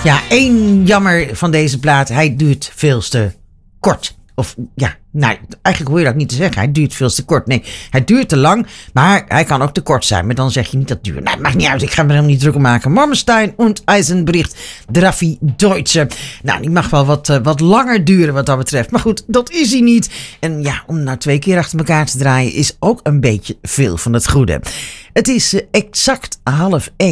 Ja, één jammer van deze plaat. Hij duurt veel te kort. Of ja, nou, eigenlijk hoor je dat niet te zeggen. Hij duurt veel te kort. Nee, hij duurt te lang, maar hij kan ook te kort zijn. Maar dan zeg je niet dat duurt. Nou, maakt niet uit. Ik ga me er helemaal niet druk om maken. Marmenstein und Eisenbricht, Raffi Deutsche. Nou, die mag wel wat langer duren wat dat betreft. Maar goed, dat is hij niet. En ja, om nou 2 keer achter elkaar te draaien is ook een beetje veel van het goede. Het is exact 12:30.